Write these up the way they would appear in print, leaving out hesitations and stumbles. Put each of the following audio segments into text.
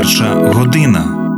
21 година.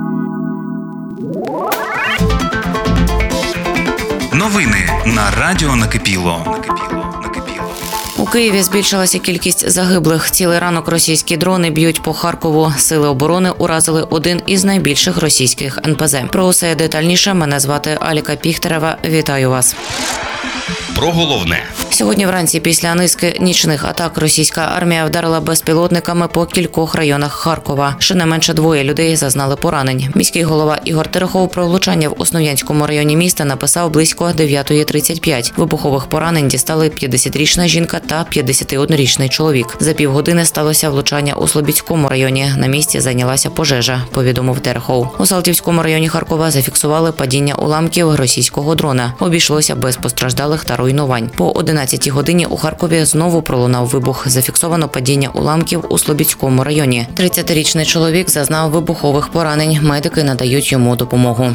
Новини на Радіо Накипіло. У Києві збільшилася кількість загиблих. Цілий ранок російські дрони б'ють по Харкову. Сили оборони уразили один із найбільших російських НПЗ. Про усе детальніше. Мене звати Аліка Піхтерева. Вітаю вас. Про головне. Сьогодні вранці після низки нічних атак російська армія вдарила безпілотниками по кількох районах Харкова. Щонайменше 2 людей зазнали поранень. Міський голова Ігор Терехов про влучання в Основ'янському районі міста написав близько 9:35. Вибухових поранень дістали 50-річна жінка та 51-річний чоловік. За півгодини сталося влучання у Слобідському районі. На місці зайнялася пожежа, повідомив Терехов. У Салтівському районі Харкова зафіксували падіння уламків російського дрона. Обійшлося без постраждалих та руйнувань. По 11 годині у Харкові знову пролунав вибух. Зафіксовано падіння уламків у Слобідському районі. 30-річний чоловік зазнав вибухових поранень. Медики надають йому допомогу.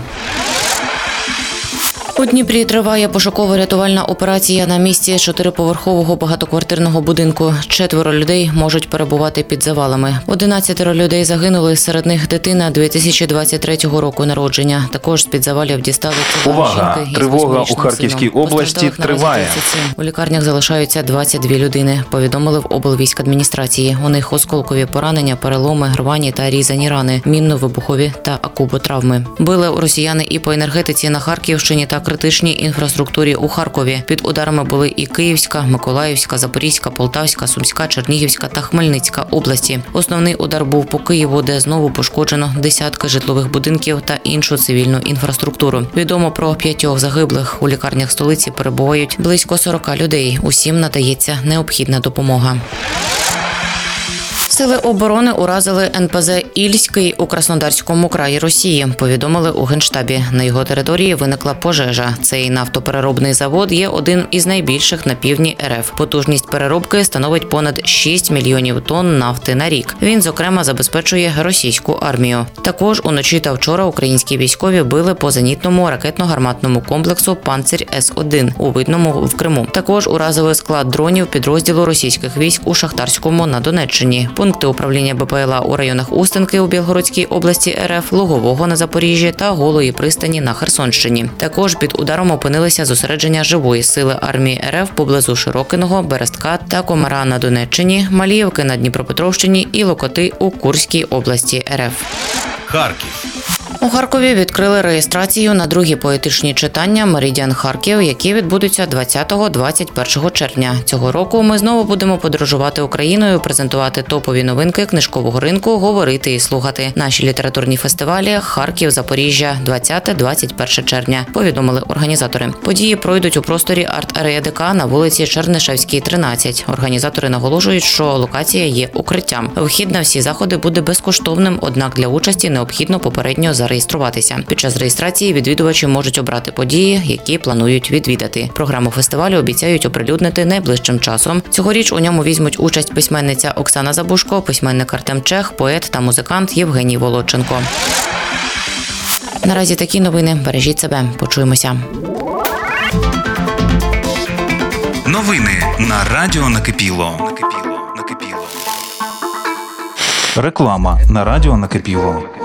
У Дніпрі триває пошуково-рятувальна операція на місці 4-поверхового багатоквартирного будинку. 4 людей можуть перебувати під завалами. 11 людей загинули, серед них дитина 2023 року народження. Також з-під завалів дістали тіла жінки. Тривога у Харківській області триває. У лікарнях залишаються 22 людини, повідомили в облвійськадміністрації. У них осколкові поранення, переломи, рвані та різані рани, мінно-вибухові та акуботравми. Били росіяни і по енергетиці на Харківщині та критичній інфраструктурі у Харкові. Під ударами були і Київська, Миколаївська, Запорізька, Полтавська, Сумська, Чернігівська та Хмельницька області. Основний удар був по Києву, де знову пошкоджено десятки житлових будинків та іншу цивільну інфраструктуру. Відомо про 5 загиблих. У лікарнях столиці перебувають близько 40 людей. Усім надається необхідна допомога. Сили оборони уразили НПЗ «Ільський» у Краснодарському краї Росії, повідомили у Генштабі. На його території виникла пожежа. Цей нафтопереробний завод є один із найбільших на півдні РФ. Потужність переробки становить понад 6 мільйонів тонн нафти на рік. Він, зокрема, забезпечує російську армію. Також уночі та вчора українські військові били по зенітному ракетно-гарматному комплексу «Панцир С-1» у Видному в Криму. Також уразили склад дронів підрозділу російських військ у Шахтарському на Донеччині. Пункти управління БПЛА у районах Устинки у Білгородській області РФ, Лугового на Запоріжжі та Голої пристані на Херсонщині. Також під ударом опинилися зосередження живої сили армії РФ поблизу Широкиного, Берестка та Комара на Донеччині, Маліївки на Дніпропетровщині і Локоти у Курській області РФ. Харків. У Харкові відкрили реєстрацію на другі поетичні читання «Меридіан Харків», які відбудуться 20-21 червня. Цього року ми знову будемо подорожувати Україною, презентувати топові новинки книжкового ринку, говорити і слухати. Наші літературні фестивалі «Харків, Запоріжжя» 20-21 червня, повідомили організатори. Події пройдуть у просторі арт-арея ДК на вулиці Чернишевській, 13. Організатори наголошують, що локація є укриттям. Вхід на всі заходи буде безкоштовним, однак для участі необхідно попередньо зареєструватися. Під час реєстрації відвідувачі можуть обрати події, які планують відвідати. Програму фестивалю обіцяють оприлюднити найближчим часом. Цьогоріч у ньому візьмуть участь письменниця Оксана Забушко, письменник Артем Чех, поет та музикант Євгеній Володченко. Наразі такі новини. Бережіть себе. Почуємося. Новини на Радіо Накипіло. Реклама на Радіо Накипіло.